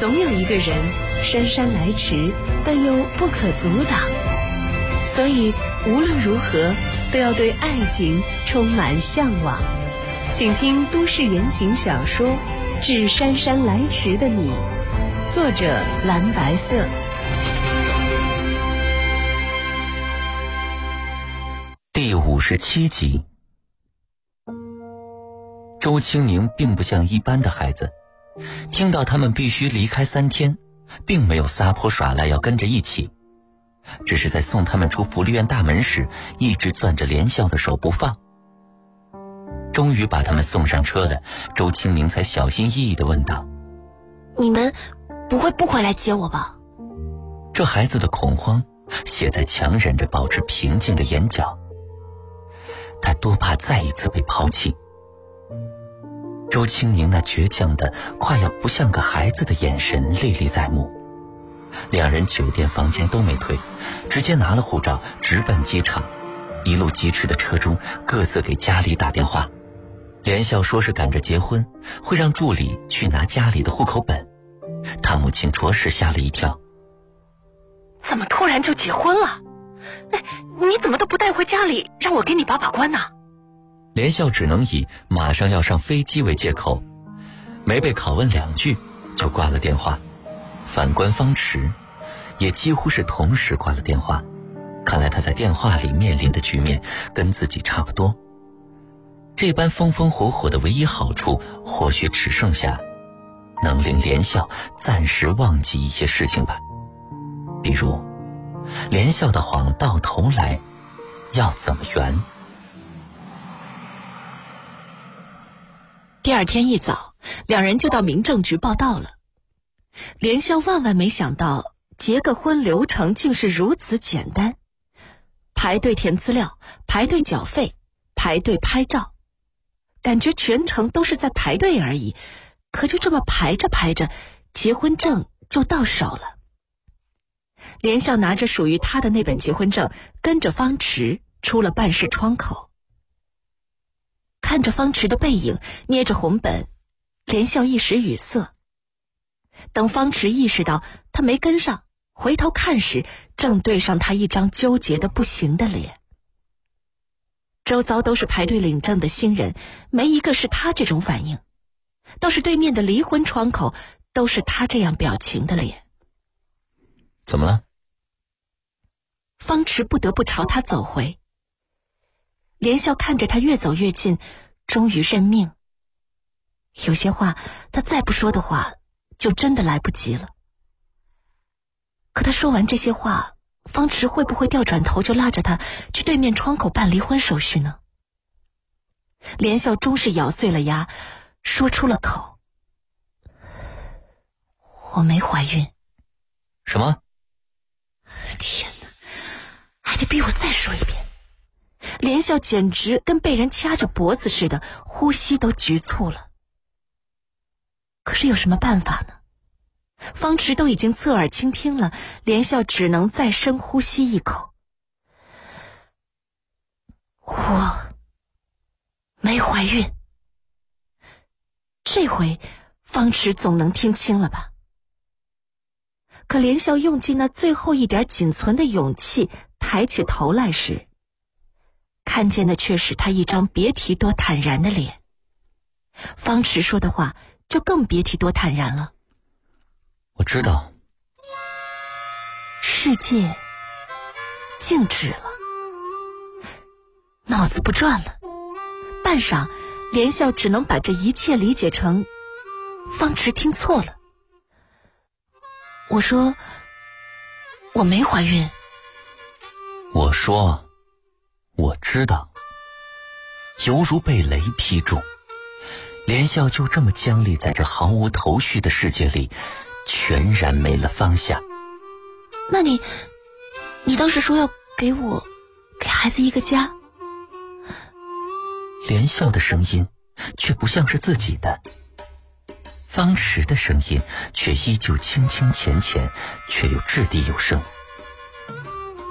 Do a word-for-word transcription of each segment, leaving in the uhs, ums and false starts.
总有一个人姗姗来迟，但又不可阻挡。所以无论如何都要对爱情充满向往。请听都市言情小说《致姗姗来迟的你》，作者蓝白色。 第五十七集。周清宁并不像一般的孩子，听到他们必须离开三天，并没有撒泼耍赖要跟着一起，只是在送他们出福利院大门时一直攥着连笑的手不放。终于把他们送上车了，周清宁才小心翼翼地问道： 你们不会不回来接我吧？ 这孩子的恐慌写在强忍着保持平静的眼角，他多怕再一次被抛弃。周清宁那倔强的快要不像个孩子的眼神历历在目。两人酒店房间都没退，直接拿了护照直奔机场。一路疾驰的车中，各自给家里打电话。连笑说是赶着结婚，会让助理去拿家里的户口本。他母亲着实吓了一跳。 怎么突然就结婚了？哎，你怎么都不带回家里让我给你把把关呢？ 连笑只能以马上要上飞机为借口，没被拷问两句就挂了电话。反观方池也几乎是同时挂了电话，看来他在电话里面临的局面跟自己差不多。这般风风火火的唯一好处，或许只剩下能令连笑暂时忘记一些事情吧。比如连笑的谎到头来要怎么圆。 第二天一早，两人就到民政局报到了。连笑万万没想到结个婚流程竟是如此简单，排队填资料，排队缴费，排队拍照，感觉全程都是在排队而已，可就这么排着排着，结婚证就到手了。连笑拿着属于他的那本结婚证，跟着方池出了办事窗口。看着方池的背影，捏着红本，连笑一时语塞。等方池意识到他没跟上，回头看时，正对上他一张纠结的不行的脸。周遭都是排队领证的新人，没一个是他这种反应，倒是对面的离婚窗口都是他这样表情的脸。 怎么了？ 方池不得不朝他走回。连笑看着他越走越近，终于认命。有些话他再不说的话，就真的来不及了。可他说完这些话，方池会不会掉转头就拉着他去对面窗口办离婚手续呢？连笑终是咬碎了牙，说出了口：我没怀孕。 什么？ 天哪，还得逼我再说一遍。连笑简直跟被人掐着脖子似的，呼吸都局促了。可是有什么办法呢？方池都已经侧耳倾听了，连笑只能再深呼吸一口。我没怀孕。这回方池总能听清了吧？可连笑用尽那最后一点仅存的勇气，抬起头来时，看见的却是他一张别提多坦然的脸。方池说的话就更别提多坦然了。 我知道。 世界静止了，脑子不转了。半晌，连笑只能把这一切理解成方池听错了。我说我没怀孕。 我说我知道。犹如被雷劈中，连笑就这么僵立在这毫无头绪的世界里，全然没了方向。 那你你当时说要给我给孩子一个家。 连笑的声音却不像是自己的，方池的声音却依旧清清浅浅，却又掷地有声。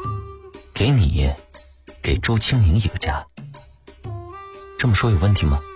给你，给周清宁一个家，这么说有问题吗？